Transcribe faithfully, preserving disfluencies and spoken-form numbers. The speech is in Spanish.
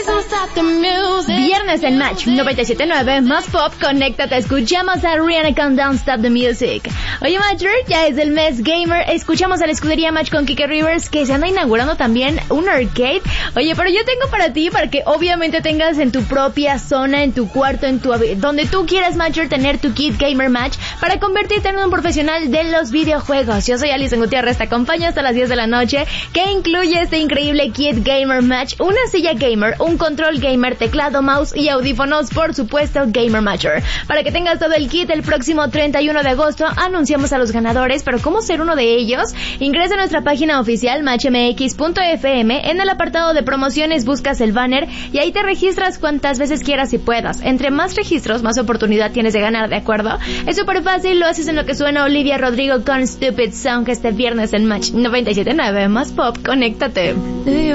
Viernes en Match noventa y siete punto nueve, más pop, conéctate, escuchamos a Rihanna con Don't Stop the Music. Oye, Matcher, ya es el mes gamer, escuchamos a la escudería Match con Kike Rivers, que se anda inaugurando también un arcade. Oye, pero yo tengo para ti, para que obviamente tengas en tu propia zona, en tu cuarto, en tu donde tú quieras, Matcher, tener tu kit gamer Match, para convertirte en un profesional de los videojuegos. Yo soy Alison Gutiérrez, te acompaño hasta las diez de la noche, que incluye este increíble kit gamer Match, una silla gamer, un control gamer, teclado, mouse y audífonos, por supuesto, Gamer Matcher. Para que tengas todo el kit, el próximo treinta y uno de agosto anunciamos a los ganadores, pero ¿cómo ser uno de ellos? Ingresa a nuestra página oficial match m x punto f m, en el apartado de promociones buscas el banner y ahí te registras cuantas veces quieras y puedas. Entre más registros, más oportunidad tienes de ganar, ¿de acuerdo? Es súper fácil, lo haces en lo que suena Olivia Rodrigo con Stupid Song este viernes en Match noventa y siete punto nueve, más pop, conéctate.